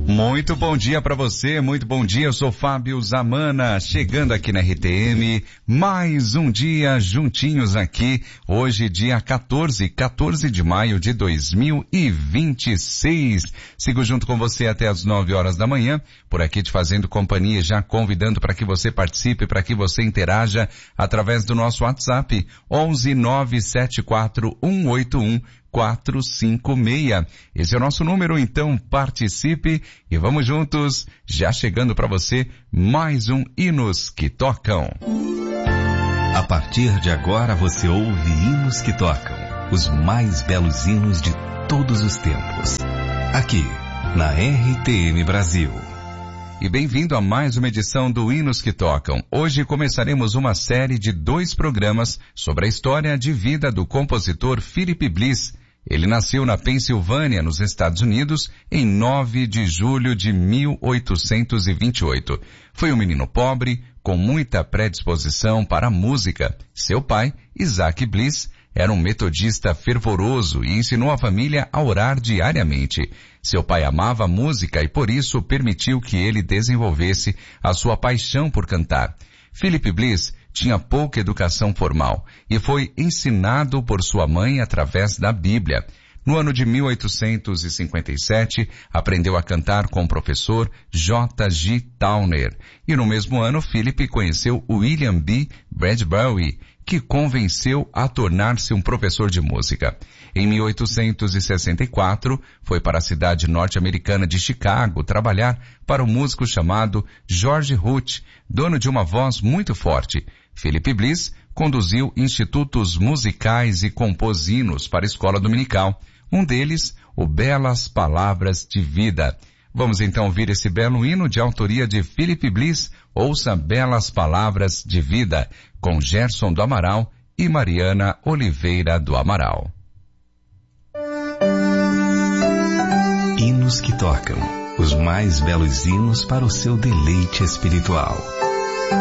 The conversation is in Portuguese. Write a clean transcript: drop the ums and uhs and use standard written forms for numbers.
Muito bom dia para você, muito bom dia, eu sou Fábio Zamana, chegando aqui na RTM, mais um dia juntinhos aqui, hoje dia 14 de maio de 2026. Sigo junto com você até as 9 horas da manhã, por aqui te fazendo companhia, já convidando para que você participe, para que você interaja através do nosso WhatsApp, 11974181456. Esse é o nosso número, então participe e vamos juntos, já chegando para você mais um Hinos que Tocam. A partir de agora você ouve Hinos que Tocam, os mais belos hinos de todos os tempos, aqui na RTM Brasil. E bem-vindo a mais uma edição do Hinos que Tocam. Hoje começaremos uma série de 2 programas sobre a história de vida do compositor Philip Bliss. Ele nasceu na Pensilvânia, nos Estados Unidos, em 9 de julho de 1828. Foi um menino pobre, com muita predisposição para a música. Seu pai, Isaac Bliss, era um metodista fervoroso e ensinou a família a orar diariamente. Seu pai amava a música e por isso permitiu que ele desenvolvesse a sua paixão por cantar. Philip Bliss tinha pouca educação formal e foi ensinado por sua mãe através da Bíblia. No ano de 1857, aprendeu a cantar com o professor J.G. Towner. E no mesmo ano, Philip conheceu William B. Bradbury, que convenceu a tornar-se um professor de música. Em 1864, foi para a cidade norte-americana de Chicago trabalhar para um músico chamado George Root, dono de uma voz muito forte. Philip Bliss conduziu institutos musicais e compôs hinos para a escola dominical. Um deles, o Belas Palavras de Vida. Vamos então ouvir esse belo hino de autoria de Philip Bliss. Ouça Belas Palavras de Vida, com Gerson do Amaral e Mariana Oliveira do Amaral. Hinos que Tocam, os mais belos hinos para o seu deleite espiritual.